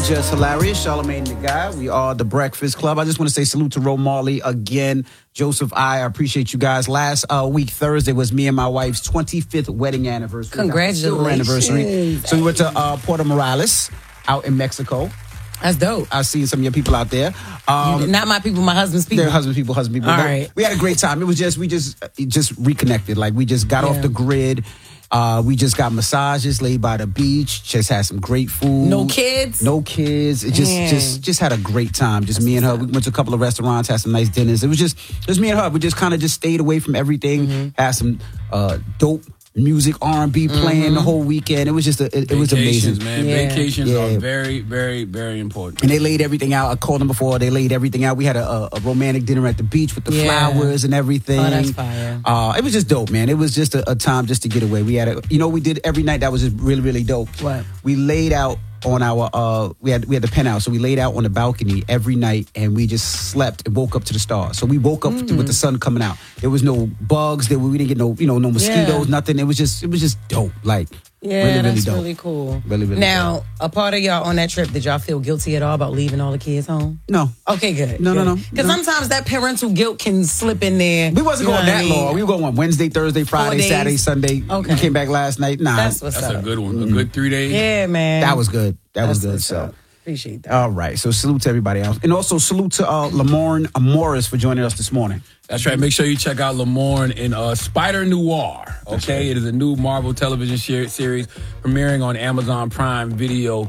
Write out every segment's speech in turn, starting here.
Just Hilarious, Charlamagne the Guy. We are the Breakfast Club. I just want to say salute to Ro Marley again. Joseph I appreciate you guys. Last week, Thursday, was me and my wife's 25th wedding anniversary. Congratulations. Anniversary. So we went to Puerto Morales out in Mexico. That's dope. I've seen some of your people out there. Not my people, my husband's people. They're husband people. All right. We had a great time. It was just, we just reconnected. Like, we just got off the grid. We just got massages, laid by the beach, just had some great food. No kids? No kids. It just had a great time. Just me and her. We went to a couple of restaurants, had some nice dinners. It was just me and her. We just kind of just stayed away from everything. Had some dope music, R&B playing the whole weekend. It was just it was amazing, man. Yeah. Vacations are very, very, very important. and they laid everything out. I called them before. They laid everything out. We had a romantic dinner at the beach with the flowers and everything. Oh, that's fire. It was just dope, man. It was just a time just to get away. We had we did every night that was just really, really dope. What? We laid out on our we had the penthouse, so we laid out on the balcony every night, and we just slept and woke up to the stars. So we woke up with the sun coming out. There was no bugs. We didn't get no mosquitoes, nothing. It was just dope. Like, really, that's dope. really cool. Really, really now, dope. a part of y'all on that trip, did y'all feel guilty at all about leaving all the kids home? No. Okay, good. No. Because sometimes that parental guilt can slip in there. We wasn't going that long. We were going Wednesday, Thursday, Friday, 4 days. Saturday, Sunday. Okay. We came back last night. Nah, That's a good one. A good 3 days. Yeah, man. that was good. That was good. what's So. up. Appreciate that. All right. So salute to everybody else. And also salute to Lamorne Morris for joining us this morning. That's right. Make sure you check out Lamorne in Spider Noir. Okay, it is a new Marvel television series premiering on Amazon Prime Video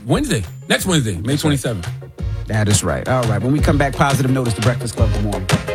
next Wednesday, May 27th. That is right. All right. When we come back, positive notice, the Breakfast Club. Good morning.